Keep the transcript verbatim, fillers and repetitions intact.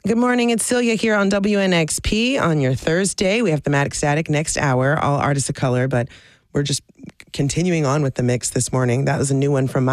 Good morning. It's Celia here on W N X P on your Thursday. We have Thematic Static next hour, all artists of color, but we're just continuing on with the mix this morning. That was a new one from